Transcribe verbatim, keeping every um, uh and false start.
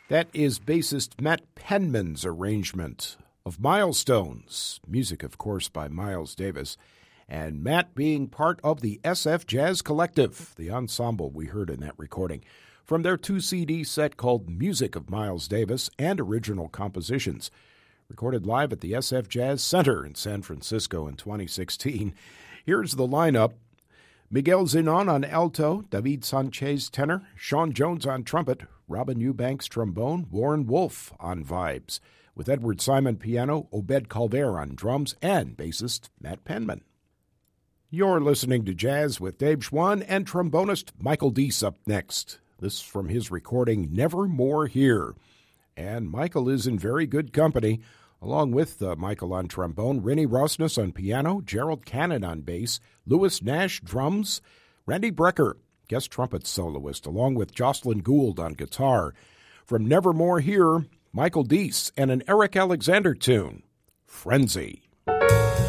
That is bassist Matt Penman's arrangement of Milestones, music, of course, by Miles Davis, and Matt being part of the S F Jazz Collective, the ensemble we heard in that recording, from their two-C D set called Music of Miles Davis and Original Compositions, recorded live at the S F Jazz Center in San Francisco in twenty sixteen. Here's the lineup. Miguel Zenon on alto, David Sanchez tenor, Sean Jones on trumpet, Robin Eubanks trombone, Warren Wolf on vibes, with Edward Simon piano, Obed Calver on drums, and bassist Matt Penman. You're listening to Jazz with Dave Schwann and trombonist Michael Deese up next. This from his recording Nevermore Here. And Michael is in very good company, along with uh, Michael on trombone, Rennie Rosnes on piano, Gerald Cannon on bass, Louis Nash drums, Randy Brecker, guest trumpet soloist, along with Jocelyn Gould on guitar. From Nevermore Here, Michael Deese and an Eric Alexander tune, Frenzy.